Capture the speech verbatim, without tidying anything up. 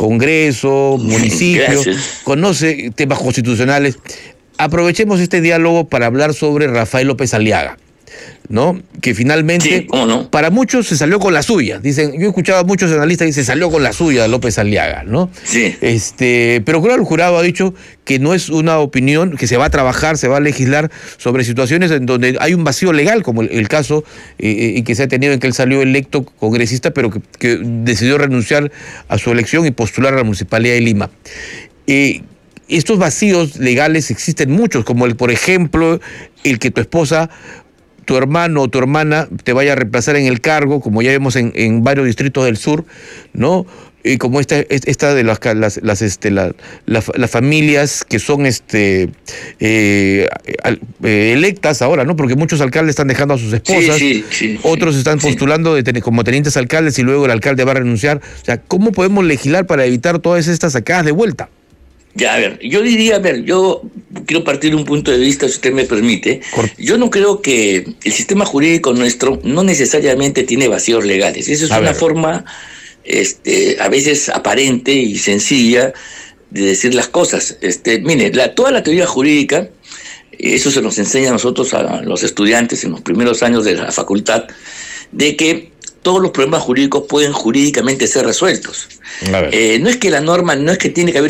Congreso, municipio, Gracias. conoce temas constitucionales. Aprovechemos este diálogo para hablar sobre Rafael López Aliaga, ¿no? Que finalmente, Sí, ¿cómo no? para muchos se salió con la suya. Dicen, yo he escuchado a muchos analistas que se salió con la suya López Aliaga, ¿no? Sí. Este, pero claro, el jurado ha dicho que no es una opinión, que se va a trabajar, se va a legislar sobre situaciones en donde hay un vacío legal, como el, el caso eh, y que se ha tenido en que él salió electo congresista, pero que, que decidió renunciar a su elección y postular a la Municipalidad de Lima. Eh, estos vacíos legales existen muchos, como el, por ejemplo, el que tu esposa, tu hermano o tu hermana te vaya a reemplazar en el cargo, como ya vemos en, en varios distritos del sur, ¿no? Y como esta, esta de las, las, las, este, la, la, las familias que son este, eh, eh, electas ahora, ¿no? Porque muchos alcaldes están dejando a sus esposas, Sí, sí, sí, otros sí, están postulando de, como tenientes alcaldes y luego el alcalde va a renunciar. O sea, ¿cómo podemos legislar para evitar todas estas sacadas de vuelta? Ya, a ver, yo diría, a ver, yo quiero partir de un punto de vista, si usted me permite. Yo no creo que el sistema jurídico nuestro no necesariamente tiene vacíos legales. Esa es A una ver. forma, este, a veces aparente y sencilla de decir las cosas. Este, mire, la, toda la teoría jurídica, eso se nos enseña a nosotros, a los estudiantes en los primeros años de la facultad, de que todos los problemas jurídicos pueden jurídicamente ser resueltos. A ver. Eh, no es que la norma, no es que tiene que haber